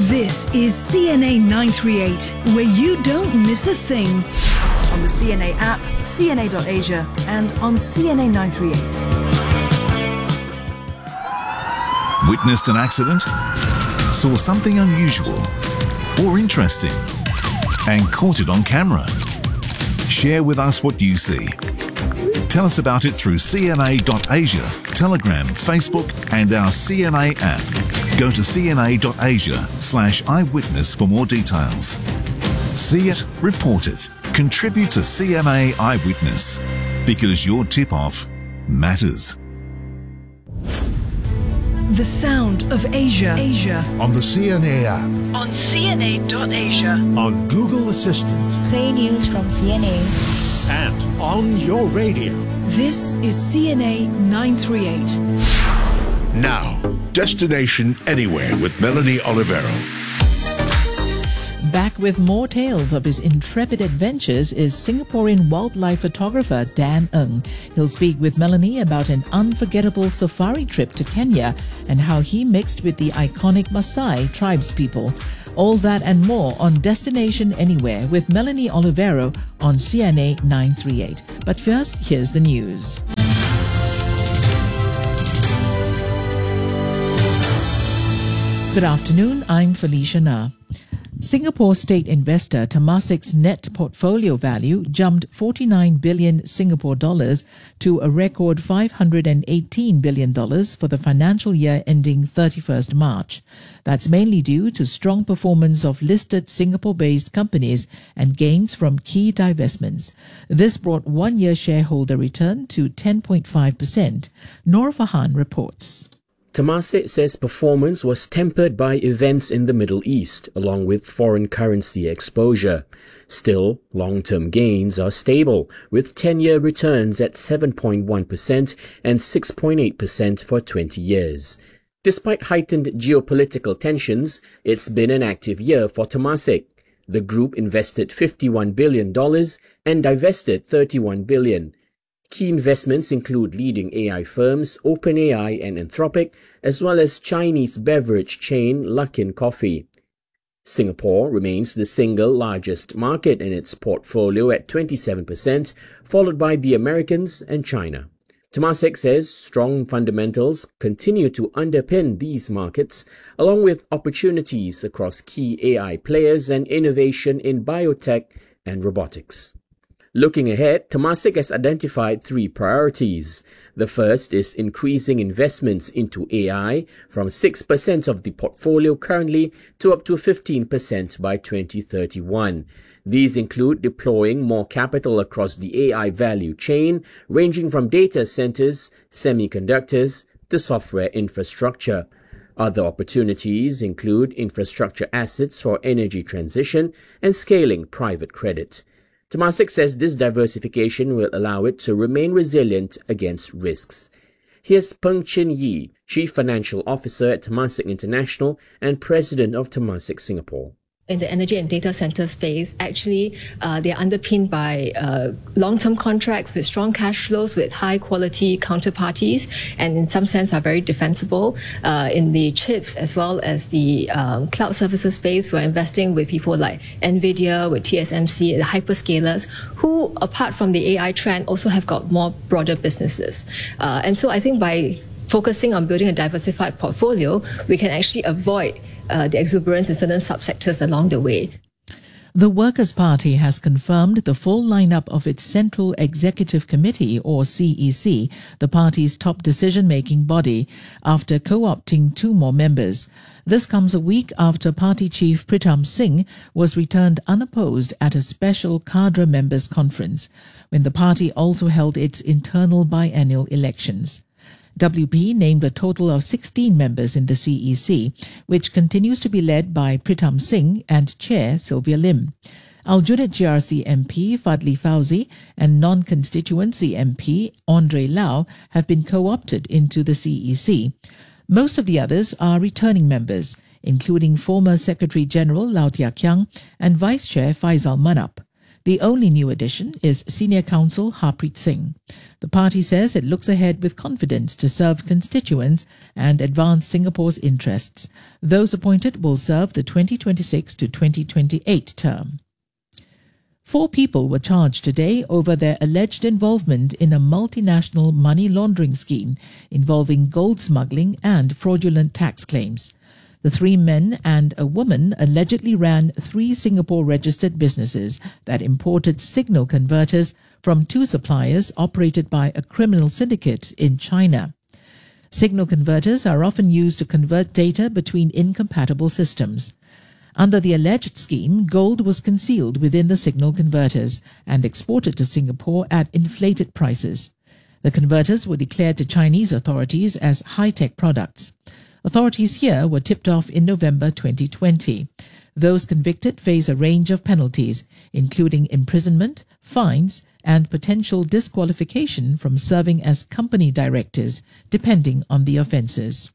This is CNA 938, where you don't miss a thing. On the CNA app, CNA.Asia, and on CNA 938. Witnessed an accident? Saw something unusual or interesting and caught it on camera? Share with us what you see. Tell us about it through CNA.Asia, Telegram, Facebook and our CNA app. Go to cna.asia/eyewitness for more details. See it, report it, contribute to CNA Eyewitness, because your tip-off matters. The sound of Asia. On the CNA app. On CNA.Asia. On Google Assistant. Play news from CNA. And on your radio. This is CNA 938. Now, Destination Anywhere with Melanie Olivero. Back with more tales of his intrepid adventures is Singaporean wildlife photographer Dan Ng. He'll speak with Melanie about an unforgettable safari trip to Kenya and how he mixed with the iconic Maasai tribespeople. All that and more on Destination Anywhere with Melanie Olivero on CNA 938. But first, here's the news. Good afternoon, I'm Felicia Na. Singapore state investor Temasek's net portfolio value jumped 49 billion Singapore dollars to a record 518 billion dollars for the financial year ending 31st March. That's mainly due to strong performance of listed Singapore-based companies and gains from key divestments. This brought one-year shareholder return to 10.5%. Nor Fahan reports. Temasek says performance was tempered by events in the Middle East, along with foreign currency exposure. Still, long-term gains are stable, with 10-year returns at 7.1% and 6.8% for 20 years. Despite heightened geopolitical tensions, it's been an active year for Temasek. The group invested $51 billion and divested $31 billion. Key investments include leading AI firms OpenAI and Anthropic, as well as Chinese beverage chain Luckin Coffee. Singapore remains the single largest market in its portfolio at 27%, followed by the Americans and China. Temasek says strong fundamentals continue to underpin these markets, along with opportunities across key AI players and innovation in biotech and robotics. Looking ahead, Temasek has identified three priorities. The first is increasing investments into AI from 6% of the portfolio currently to up to 15% by 2031. These include deploying more capital across the AI value chain, ranging from data centers, semiconductors, to software infrastructure. Other opportunities include infrastructure assets for energy transition and scaling private credit. Temasek says this diversification will allow it to remain resilient against risks. Here's Peng Chin Yee, Chief Financial Officer at Temasek International and President of Temasek Singapore. In the energy and data center space, actually, they are underpinned by long-term contracts with strong cash flows, with high-quality counterparties, and in some sense are very defensible. In the chips as well as the cloud services space, we're investing with people like NVIDIA, with TSMC, the hyperscalers, who, apart from the AI trend, also have got more broader businesses. And so I think by focusing on building a diversified portfolio, we can actually avoid the exuberance in certain subsectors along the way. The Workers' Party has confirmed the full lineup of its Central Executive Committee, or CEC, the party's top decision-making body, after co-opting two more members. This comes a week after party chief Pritam Singh was returned unopposed at a special cadre members' conference, when the party also held its internal biennial elections. WP named a total of 16 members in the CEC, which continues to be led by Pritam Singh and Chair Sylvia Lim. Aljunied GRC MP Fadli Fauzi and non-constituency MP Andre Lau have been co-opted into the CEC. Most of the others are returning members, including former Secretary General Lau Tia Kiang and Vice Chair Faisal Manap. The only new addition is Senior Counsel Harpreet Singh. The party says it looks ahead with confidence to serve constituents and advance Singapore's interests. Those appointed will serve the 2026 to 2028 term. 4 people were charged today over their alleged involvement in a multinational money laundering scheme involving gold smuggling and fraudulent tax claims. The 3 men and a woman allegedly ran 3 Singapore-registered businesses that imported signal converters from 2 suppliers operated by a criminal syndicate in China. Signal converters are often used to convert data between incompatible systems. Under the alleged scheme, gold was concealed within the signal converters and exported to Singapore at inflated prices. The converters were declared to Chinese authorities as high-tech products. Authorities here were tipped off in November 2020. Those convicted face a range of penalties, including imprisonment, fines, and potential disqualification from serving as company directors, depending on the offences.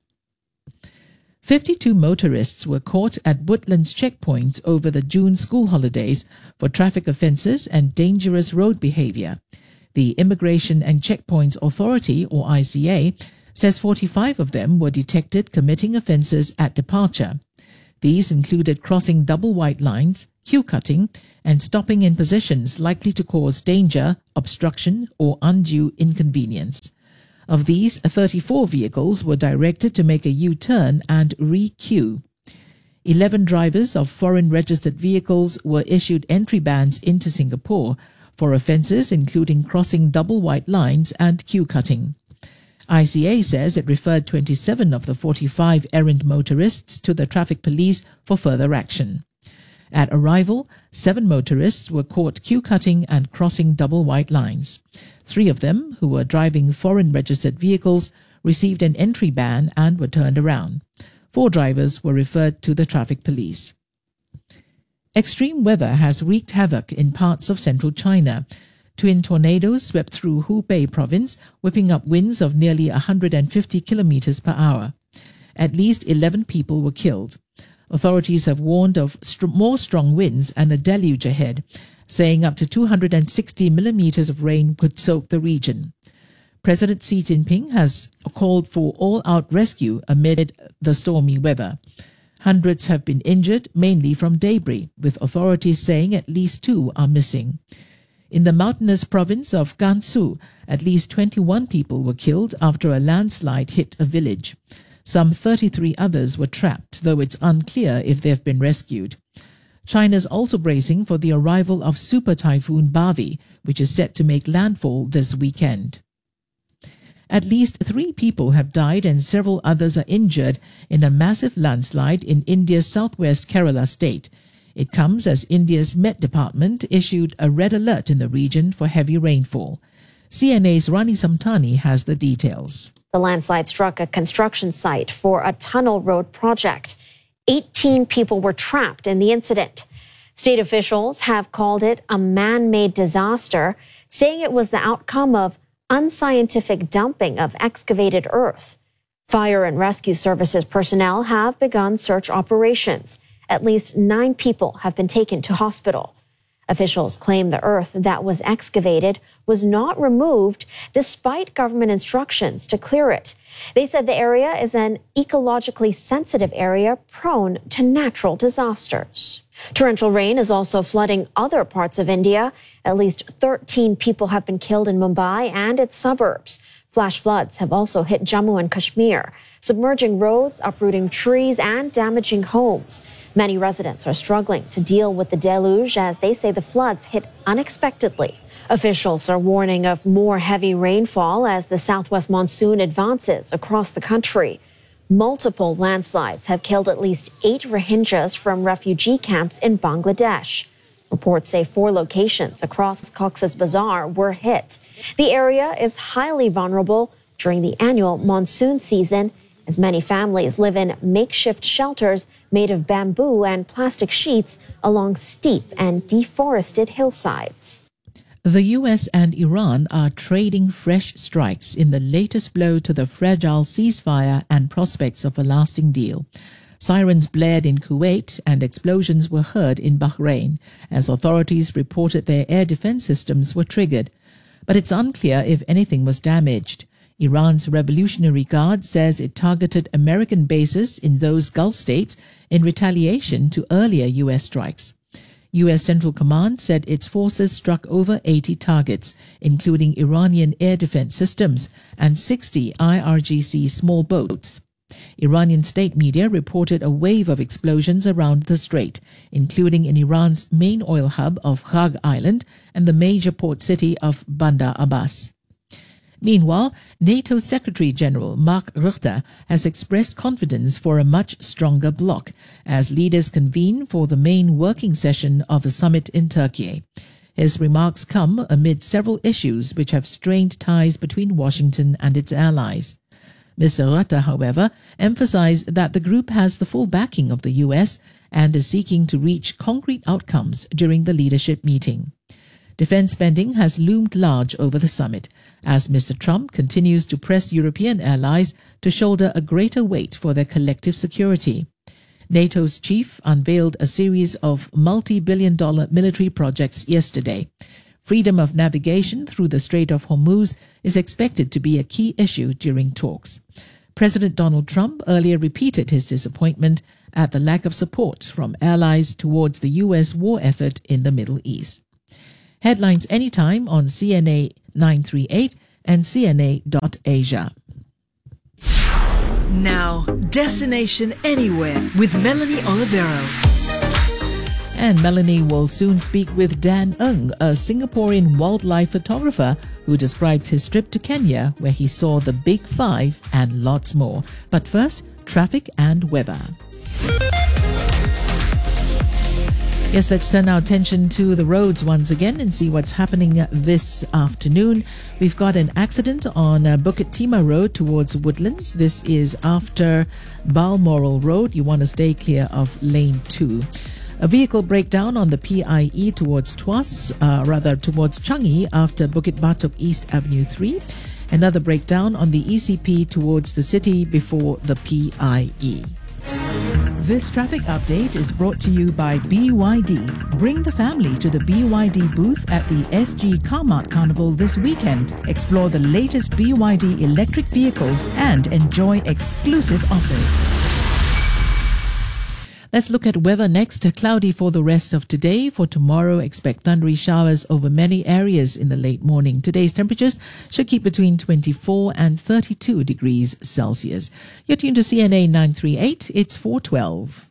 52 motorists were caught at Woodlands checkpoints over the June school holidays for traffic offences and dangerous road behaviour. The Immigration and Checkpoints Authority, or ICA, says 45 of them were detected committing offences at departure. These included crossing double white lines, queue cutting, and stopping in positions likely to cause danger, obstruction, or undue inconvenience. Of these, 34 vehicles were directed to make a U-turn and re-queue. 11 drivers of foreign-registered vehicles were issued entry bans into Singapore for offences including crossing double white lines and queue cutting. ICA says it referred 27 of the 45 errant motorists to the traffic police for further action. At arrival, 7 motorists were caught queue cutting and crossing double white lines. 3 of them, who were driving foreign-registered vehicles, received an entry ban and were turned around. 4 drivers were referred to the traffic police. Extreme weather has wreaked havoc in parts of central China. Twin tornadoes swept through Hubei province, whipping up winds of nearly 150 kilometers per hour. At least 11 people were killed. Authorities have warned of more strong winds and a deluge ahead, saying up to 260 millimeters of rain could soak the region. President Xi Jinping has called for all-out rescue amid the stormy weather. Hundreds have been injured, mainly from debris, with authorities saying at least 2 are missing. In the mountainous province of Gansu, at least 21 people were killed after a landslide hit a village. Some 33 others were trapped, though it's unclear if they've been rescued. China's also bracing for the arrival of Super Typhoon Bavi, which is set to make landfall this weekend. At least 3 people have died and several others are injured in a massive landslide in India's southwest Kerala state. It comes as India's Met Department issued a red alert in the region for heavy rainfall. CNA's Rani Samtani has the details. The landslide struck a construction site for a tunnel road project. 18 people were trapped in the incident. State officials have called it a man-made disaster, saying it was the outcome of unscientific dumping of excavated earth. Fire and rescue services personnel have begun search operations. At least 9 people have been taken to hospital. Officials claim the earth that was excavated was not removed despite government instructions to clear it. They said the area is an ecologically sensitive area prone to natural disasters. Torrential rain is also flooding other parts of India. At least 13 people have been killed in Mumbai and its suburbs. Flash floods have also hit Jammu and Kashmir, submerging roads, uprooting trees, and damaging homes. Many residents are struggling to deal with the deluge as they say the floods hit unexpectedly. Officials are warning of more heavy rainfall as the southwest monsoon advances across the country. Multiple landslides have killed at least 8 Rohingyas from refugee camps in Bangladesh. Reports say 4 locations across Cox's Bazar were hit. The area is highly vulnerable during the annual monsoon season, as many families live in makeshift shelters made of bamboo and plastic sheets along steep and deforested hillsides. The US and Iran are trading fresh strikes in the latest blow to the fragile ceasefire and prospects of a lasting deal. Sirens blared in Kuwait and explosions were heard in Bahrain as authorities reported their air defense systems were triggered. But it's unclear if anything was damaged. Iran's Revolutionary Guard says it targeted American bases in those Gulf states in retaliation to earlier U.S. strikes. U.S. Central Command said its forces struck over 80 targets, including Iranian air defense systems and 60 IRGC small boats. Iranian state media reported a wave of explosions around the strait, including in Iran's main oil hub of Khag Island and the major port city of Bandar Abbas. Meanwhile, NATO Secretary-General Mark Rutte has expressed confidence for a much stronger bloc as leaders convene for the main working session of the summit in Turkey. His remarks come amid several issues which have strained ties between Washington and its allies. Mr. Rutte, however, emphasized that the group has the full backing of the US and is seeking to reach concrete outcomes during the leadership meeting. Defense spending has loomed large over the summit as Mr. Trump continues to press European allies to shoulder a greater weight for their collective security. NATO's chief unveiled a series of multi-billion-dollar military projects yesterday. Freedom of navigation through the Strait of Hormuz is expected to be a key issue during talks. President Donald Trump earlier repeated his disappointment at the lack of support from allies towards the U.S. war effort in the Middle East. Headlines anytime on CNA 938 and CNA.Asia. Now, Destination Anywhere with Melanie Olivero. And Melanie will soon speak with Dan Ng, a Singaporean wildlife photographer who described his trip to Kenya where he saw the Big Five and lots more. But first, traffic and weather. Yes, let's turn our attention to the roads once again and see what's happening this afternoon. We've got an accident on Bukit Timah Road towards Woodlands. This is after Balmoral Road. You want to stay clear of lane 2. A vehicle breakdown on the PIE towards towards Changi after Bukit Batok East Avenue 3. Another breakdown on the ECP towards the city before the PIE. This traffic update is brought to you by BYD. Bring the family to the BYD booth at the SG Carmart Carnival this weekend. Explore the latest BYD electric vehicles and enjoy exclusive offers. Let's look at weather next. Cloudy for the rest of today. For tomorrow, expect thundery showers over many areas in the late morning. Today's temperatures should keep between 24 and 32 degrees Celsius. You're tuned to CNA 938. It's 4:12.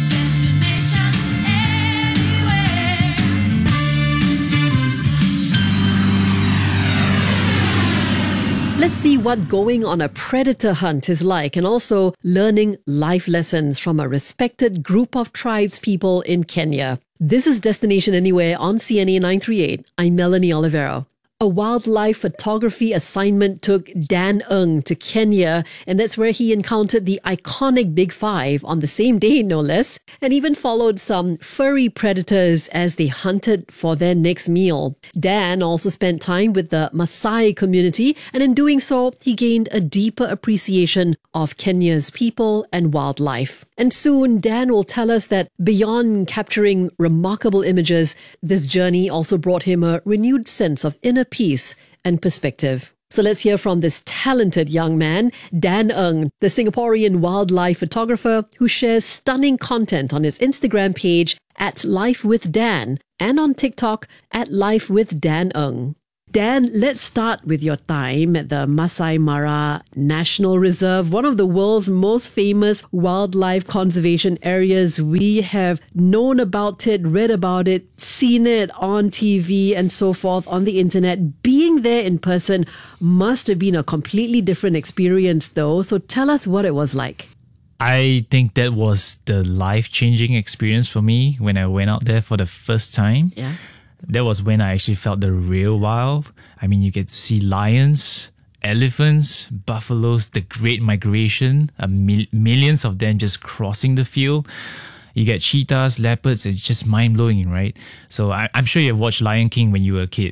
Let's see what going on a predator hunt is like and also learning life lessons from a respected group of tribespeople in Kenya. This is Destination Anywhere on CNA 938. I'm Melanie Olivero. A wildlife photography assignment took Dan Ng to Kenya, and that's where he encountered the iconic Big Five on the same day, no less, and even followed some furry predators as they hunted for their next meal. Dan also spent time with the Maasai community, and in doing so, he gained a deeper appreciation of Kenya's people and wildlife. And soon, Dan will tell us that beyond capturing remarkable images, this journey also brought him a renewed sense of inner peace and perspective. So let's hear from this talented young man, Dan Ng, the Singaporean wildlife photographer who shares stunning content on his Instagram page at Life with Dan and on TikTok at Life with Dan Ng. Dan, let's start with your time at the Masai Mara National Reserve, one of the world's most famous wildlife conservation areas. We have known about it, read about it, seen it on TV and so forth on the internet. Being there in person must have been a completely different experience though. So tell us what it was like. I think that was the life-changing experience for me when I went out there for the first time. Yeah. That was when I actually felt the real wild. I mean, you get to see lions, elephants, buffaloes, the Great Migration, millions of them just crossing the field. You get cheetahs, leopards, it's just mind-blowing, right? So I'm sure you've watched Lion King when you were a kid.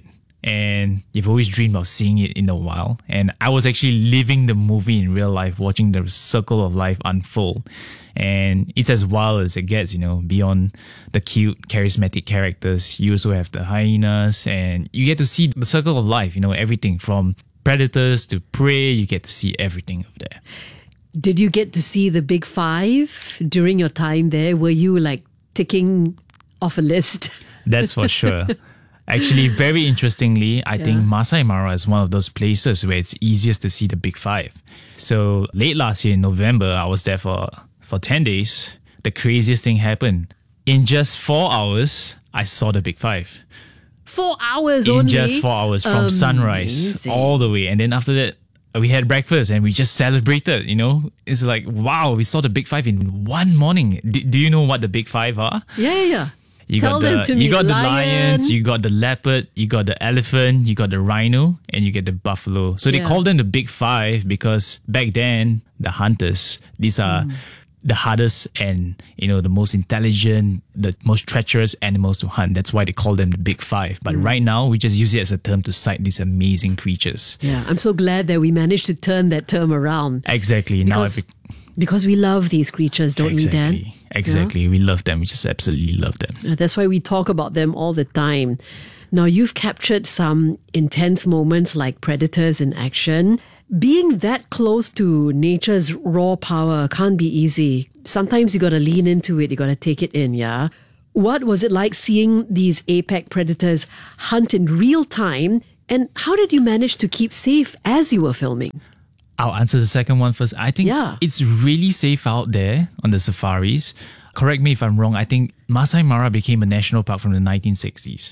and you've always dreamed of seeing it in the wild. And I was actually living the movie in real life, watching the circle of life unfold. And it's as wild as it gets, beyond the cute, charismatic characters. You also have the hyenas, and you get to see the circle of life, everything from predators to prey. You get to see everything over there. Did you get to see the big five during your time there? Were you like ticking off a list? That's for sure. Actually, very interestingly, I think Masai Mara is one of those places where it's easiest to see the big five. So late last year in November, I was there for 10 days. The craziest thing happened. In just 4 hours, I saw the big five. 4 hours in only? In just 4 hours, from sunrise all the way. And then after that, we had breakfast and we just celebrated, It's like, wow, we saw the big five in one morning. Do you know what the big five are? Yeah. You Tell them to me. You got the lions, you got the leopard, you got the elephant, you got the rhino, and you get the buffalo. So they call them the big five because back then, the hunters, these are the hardest and, the most intelligent, the most treacherous animals to hunt. That's why they call them the big five. But right now, we just use it as a term to cite these amazing creatures. Yeah, I'm so glad that we managed to turn that term around. Exactly. Because we love these creatures, don't we, Dan? Exactly. Yeah? We love them. We just absolutely love them. That's why we talk about them all the time. Now, you've captured some intense moments like predators in action. Being that close to nature's raw power can't be easy. Sometimes you got to lean into it. You got to take it in, yeah? What was it like seeing these apex predators hunt in real time? And how did you manage to keep safe as you were filming? I'll answer the second one first. I think it's really safe out there on the safaris. Correct me if I'm wrong. I think Masai Mara became a national park from the 1960s.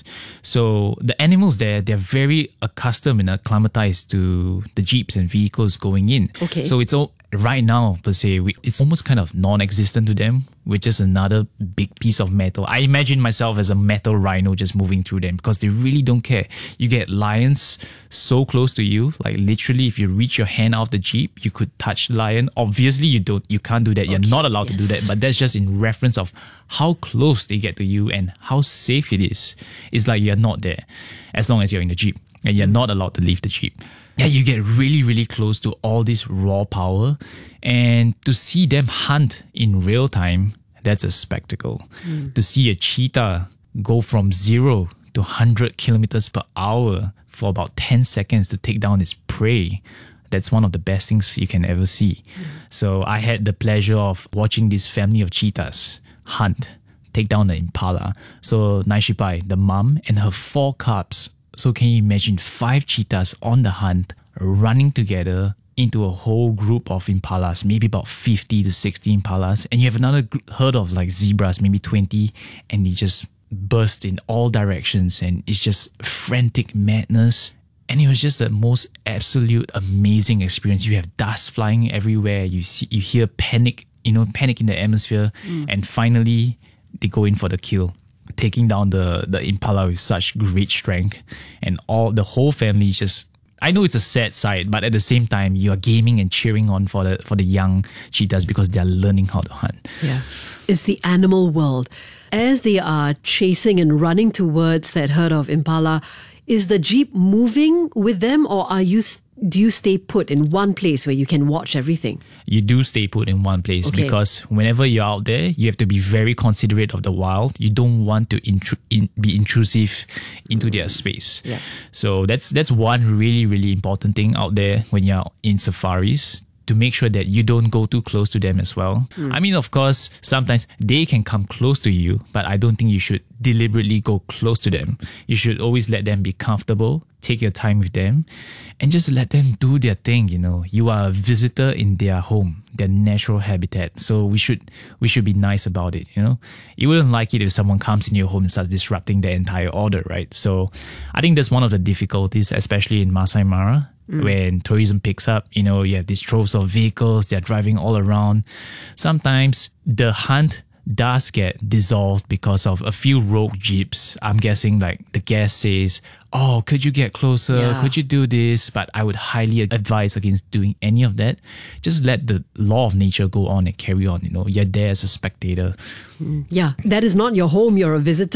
So the animals there, they're very accustomed and acclimatized to the jeeps and vehicles going in. Okay. So it's all right now, per se, it's almost kind of non-existent to them, which is another big piece of metal. I imagine myself as a metal rhino just moving through them because they really don't care. You get lions so close to you, like literally if you reach your hand out of the jeep, you could touch the lion. Obviously, you can't do that. You're not allowed to do that, but that's just in reference of how close they get to you and how safe it is. It's like you're not there as long as you're in the jeep and you're not allowed to leave the jeep. Yeah, you get really, really close to all this raw power, and to see them hunt in real time, that's a spectacle. To see a cheetah go from 0 to 100 kilometers per hour for about 10 seconds to take down its prey, that's one of the best things you can ever see. So I had the pleasure of watching this family of cheetahs hunt, take down the impala. So Naishipai, the mom, and her 4 cubs. So can you imagine 5 cheetahs on the hunt, running together into a whole group of impalas, maybe about 50 to 60 impalas, and you have another herd of like zebras, maybe 20, and they just burst in all directions, and it's just frantic madness. And it was just the most absolute amazing experience. You have dust flying everywhere. You hear panic in the atmosphere, and finally they go in for the kill, taking down the impala with such great strength, and the whole family just. I know it's a sad sight, but at the same time, you are gaming and cheering on for the young cheetahs because they are learning how to hunt. Yeah, it's the animal world. As they are chasing and running towards that herd of impala, is the jeep moving with them, or do you stay put in one place where you can watch everything? You do stay put in one place because whenever you're out there, you have to be very considerate of the wild. You don't want to be intrusive into their space. Yeah. So that's one really, really important thing out there when you're in safaris, to make sure that you don't go too close to them as well. I mean, of course, sometimes they can come close to you, but I don't think you should deliberately go close to them. You should always let them be comfortable, take your time with them, and just let them do their thing. You are a visitor in their home, their natural habitat. So we should be nice about it. You wouldn't like it if someone comes in your home and starts disrupting the entire order, right? So I think that's one of the difficulties, especially in Masai Mara. When tourism picks up, you have these troves of vehicles, they're driving all around. Sometimes the hunt does get dissolved because of a few rogue jeeps. I'm guessing like the guest says, oh, could you get closer? Yeah. Could you do this? But I would highly advise against doing any of that. Just let the law of nature go on and carry on. You're there as a spectator. Yeah, that is not your home. You're a visitor.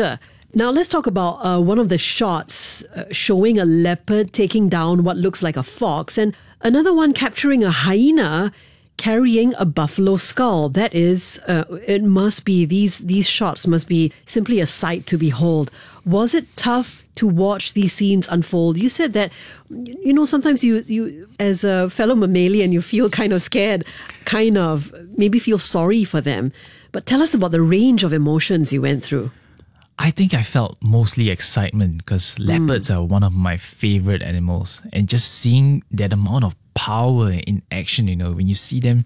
Now let's talk about one of the shots showing a leopard taking down what looks like a fox, and another one capturing a hyena carrying a buffalo skull. That is, it must be, these shots must be simply a sight to behold. Was it tough to watch these scenes unfold? You said that, sometimes you as a fellow mammalian, you feel kind of scared, maybe feel sorry for them. But tell us about the range of emotions you went through. I think I felt mostly excitement because leopards are one of my favorite animals, and just seeing that amount of power in action, when you see them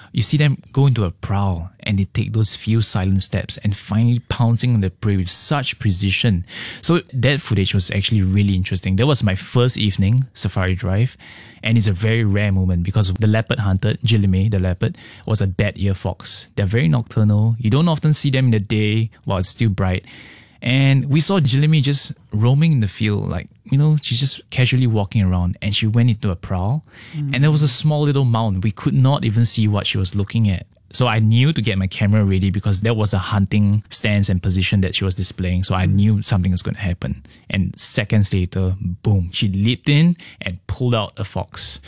go into a prowl and they take those few silent steps and finally pouncing on the prey with such precision. So that footage was actually really interesting. That was my first evening safari drive, and it's a very rare moment because the leopard hunted, Jilime, the leopard, was a bat-ear fox. They're very nocturnal. You don't often see them in the day while it's still bright. And we saw Jilime just roaming in the field, she's just casually walking around, and she went into a prowl. And there was a small little mound. We could not even see what she was looking at. So I knew to get my camera ready because that was a hunting stance and position that she was displaying. So I knew something was going to happen. And seconds later, boom, she leaped in and pulled out a fox.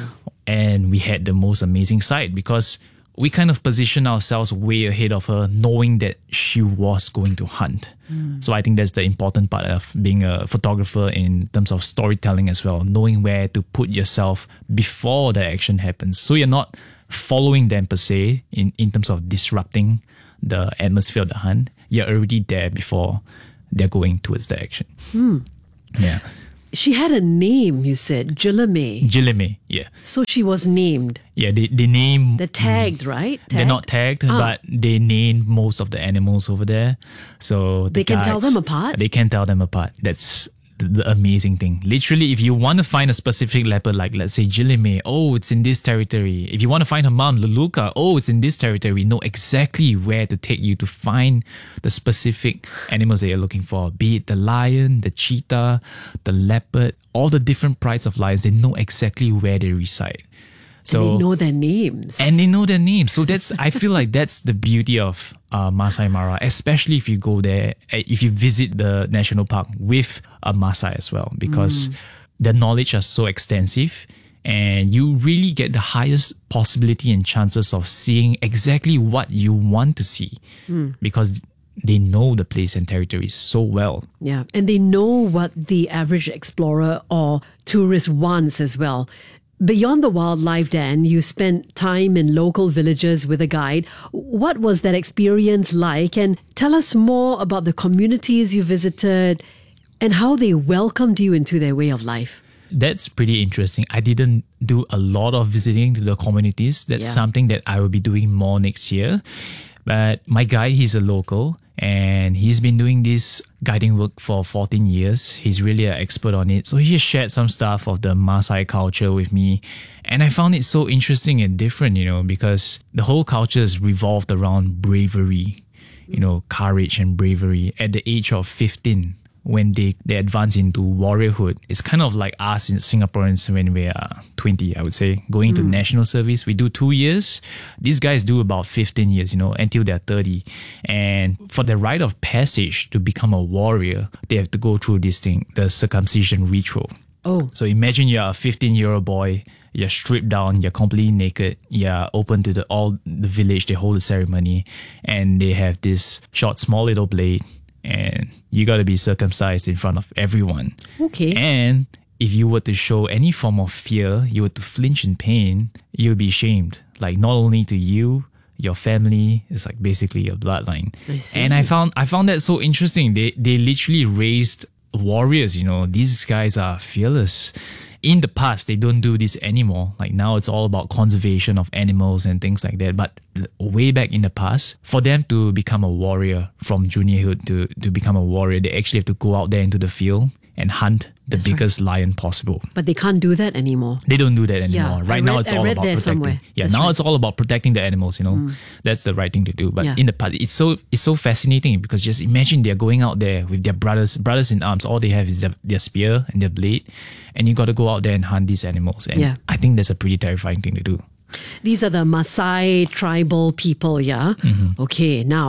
And we had the most amazing sight because we kind of positioned ourselves way ahead of her, knowing that she was going to hunt. So I think that's the important part of being a photographer in terms of storytelling as well, knowing where to put yourself before the action happens. So you're not following them per se in terms of disrupting the atmosphere of the hunt. You're already there before they're going towards the action. Yeah. She had a name, you said, Jilime. Jilime, yeah. So she was named. Yeah, they name... They're tagged, right? They're not tagged, but they named most of the animals over there. So they can tell them apart? They can tell them apart. That's the amazing thing. Literally, if you want to find a specific leopard, like let's say Jilime, it's in this territory. If you want to find her mom, Luluka, it's in this territory. Know exactly where to take you to find the specific animals that you're looking for. Be it the lion, the cheetah, the leopard, all the different prides of lions, they know exactly where they reside. So, and they know their names. So I feel like that's the beauty of Masai Mara, especially if you go there, if you visit the national park with a Masai as well, because the knowledge are so extensive and you really get the highest possibility and chances of seeing exactly what you want to see because they know the place and territory so well. Yeah, and they know what the average explorer or tourist wants as well. Beyond the wildlife, Dan, you spent time in local villages with a guide. What was that experience like? And tell us more about the communities you visited and how they welcomed you into their way of life. That's pretty interesting. I didn't do a lot of visiting to the communities. That's something that I will be doing more next year. But my guide, he's a local and he's been doing this guiding work for 14 years. He's really an expert on it. So he shared some stuff of the Maasai culture with me. And I found it so interesting and different, because the whole culture is revolved around bravery, courage and bravery. At the age of 15, when they advance into warriorhood, it's kind of like us in Singaporeans when we are 20, I would say, going into national service. We do 2 years. These guys do about 15 years, until they're 30. And for the rite of passage to become a warrior, they have to go through this thing, the circumcision ritual. So imagine you're a 15-year-old boy, you're stripped down, you're completely naked, you're open to all the village, they hold a ceremony, and they have this short, small little blade, and you got to be circumcised in front of everyone. Okay. And if you were to show any form of fear, you were to flinch in pain, you'll be shamed. Like not only to you, your family, it's like basically your bloodline. I see. And I found that so interesting. They literally raised warriors, these guys are fearless. In the past, they don't do this anymore. Like now it's all about conservation of animals and things like that. But way back in the past, for them to become a warrior from juniorhood to become a warrior, they actually have to go out there into the field and hunt the biggest lion possible. But they can't do that anymore. They don't do that anymore. Yeah, right now it's all about protecting. Yeah, That's now right. it's all about protecting the animals, That's the right thing to do. But in the past, it's so fascinating because just imagine they're going out there with their brothers in arms. All they have is their spear and their blade. And you got to go out there and hunt these animals. And I think that's a pretty terrifying thing to do. These are the Maasai tribal people, yeah? Mm-hmm. Okay, now,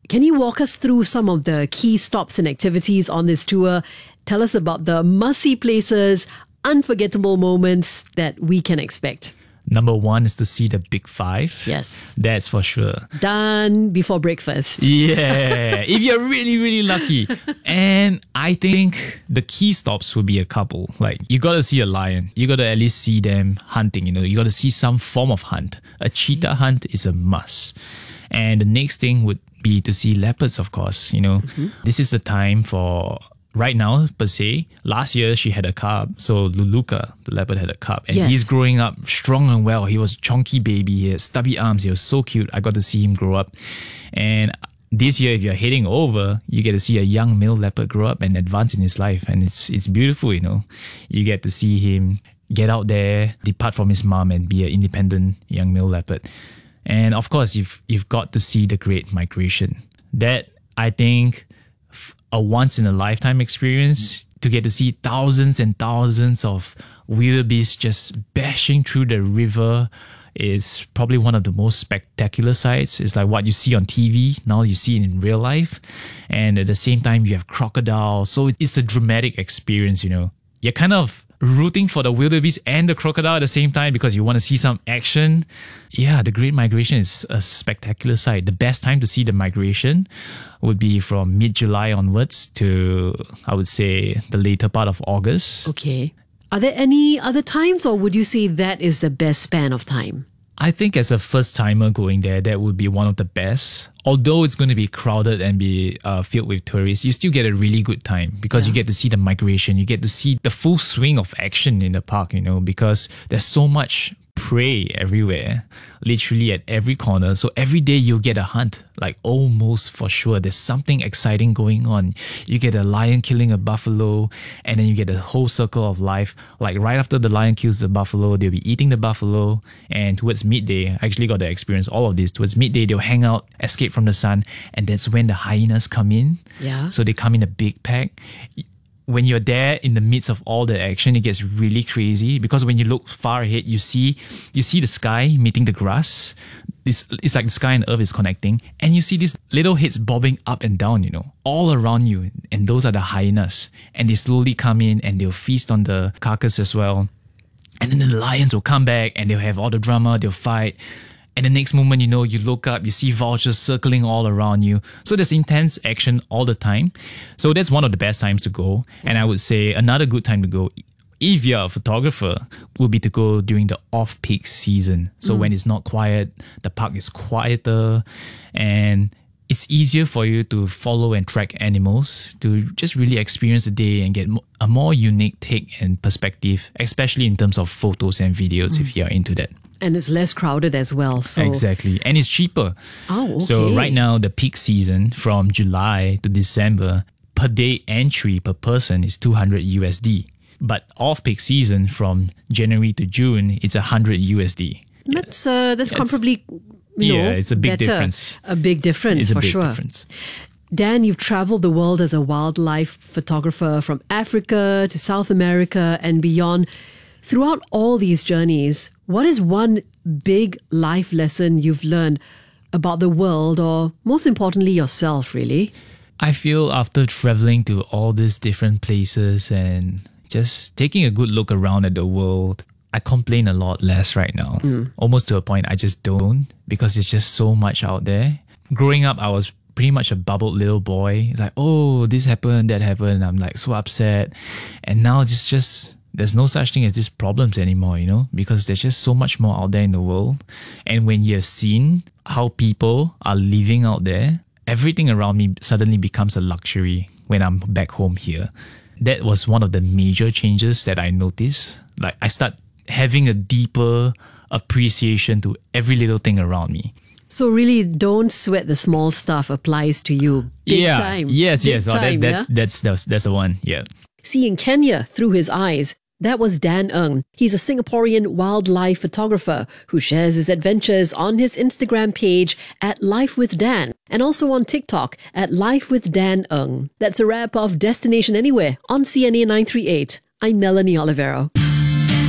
Can you walk us through some of the key stops and activities on this tour? Tell us about the must-see places, unforgettable moments that we can expect. Number one is to see the Big Five. Yes. That's for sure. Done before breakfast. Yeah, if you're really, really lucky. And I think the key stops will be a couple. Like, you got to see a lion. You got to at least see them hunting, You got to see some form of hunt. A cheetah hunt is a must. And the next thing would be to see leopards, of course, This is the time for... Right now, per se, last year she had a cub. So Luluka, the leopard, had a cub. And he's growing up strong and well. He was a chunky baby. He had stubby arms. He was so cute. I got to see him grow up. And this year, if you're heading over, you get to see a young male leopard grow up and advance in his life. And it's beautiful, You get to see him get out there, depart from his mom and be an independent young male leopard. And of course, you've got to see the Great Migration. That, I think... a once-in-a-lifetime experience to get to see thousands and thousands of wildebeest just bashing through the river is probably one of the most spectacular sights. It's like what you see on TV, now you see it in real life. And at the same time, you have crocodiles. So it's a dramatic experience, You're kind of rooting for the wildebeest and the crocodile at the same time because you want to see some action. Yeah, the Great Migration is a spectacular sight. The best time to see the migration would be from mid-July onwards to, I would say, the later part of August. Okay. Are there any other times, or would you say that is the best span of time? I think as a first-timer going there, that would be one of the best. Although it's going to be crowded and be filled with tourists, you still get a really good time because you get to see the migration. You get to see the full swing of action in the park, because there's so much prey everywhere, literally at every corner. So every day you'll get a hunt, like almost for sure. There's something exciting going on. You get a lion killing a buffalo, and then you get a whole circle of life. Like right after the lion kills the buffalo, they'll be eating the buffalo. And towards midday, I actually got to experience all of this. Towards midday, they'll hang out, escape from the sun, and that's when the hyenas come in. Yeah. So they come in a big pack. When you're there in the midst of all the action, it gets really crazy because when you look far ahead, you see the sky meeting the grass. It's like the sky and earth is connecting, and you see these little heads bobbing up and down, all around you. And those are the hyenas. And they slowly come in and they'll feast on the carcass as well. And then the lions will come back and they'll have all the drama, they'll fight. And the next moment, you look up, you see vultures circling all around you. So there's intense action all the time. So that's one of the best times to go. And I would say another good time to go, if you're a photographer, would be to go during the off-peak season. So when it's not quiet, the park is quieter, and it's easier for you to follow and track animals, to just really experience the day and get a more unique take and perspective, especially in terms of photos and videos if you're into that. And it's less crowded as well. So exactly. And it's cheaper. Oh, okay. So right now, the peak season from July to December, per day entry per person is $200 USD. But off-peak season from January to June, it's $100 USD. That's comparably, it's a big better. difference. A big difference, it's a big sure. difference. Dan, you've traveled the world as a wildlife photographer from Africa to South America and beyond. Throughout all these journeys, what is one big life lesson you've learned about the world, or most importantly, yourself, really? I feel after traveling to all these different places and just taking a good look around at the world, I complain a lot less right now. Almost to a point I just don't, because there's just so much out there. Growing up, I was pretty much a bubbled little boy. It's like, oh, this happened, that happened. I'm like so upset. And now it's just there's no such thing as these problems anymore, because there's just so much more out there in the world. And when you've seen how people are living out there, everything around me suddenly becomes a luxury when I'm back home here. That was one of the major changes that I noticed. Like, I start having a deeper appreciation to every little thing around me. So really, don't sweat the small stuff applies to you. Big time. Yes. Big time, That's the one. Yeah. Seeing Kenya through his eyes. That was Dan Ng. He's a Singaporean wildlife photographer who shares his adventures on his Instagram page at Life with Dan, and also on TikTok at Life with Dan Ng. That's a wrap of Destination Anywhere on CNA 938. I'm Melanie Olivero.